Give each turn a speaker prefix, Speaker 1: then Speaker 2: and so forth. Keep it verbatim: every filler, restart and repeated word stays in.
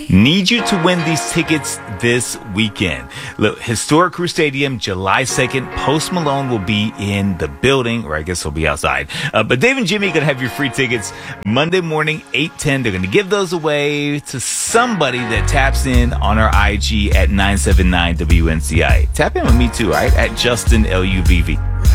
Speaker 1: Need you to win these tickets this weekend. Look, Historic Crew Stadium, July second. Post Malone will be in the building, or I guess he'll be outside. Uh, but Dave and Jimmy are going to have your free tickets Monday morning, eight ten. They're going to give those away to somebody that taps in on our I G at nine seven nine W N C I. Tap in with me too, all right? At Justin L U V V.